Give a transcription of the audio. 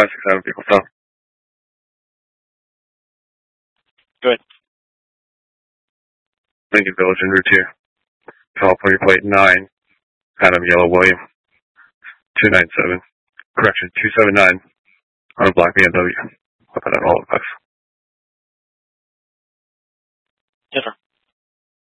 567 vehicle stop. Go ahead. Lincoln Village en route 2. California plate 9. Adam Yellow William. 297. Correction, 279. On a black BMW. I'll put out all of us. Yes, sir.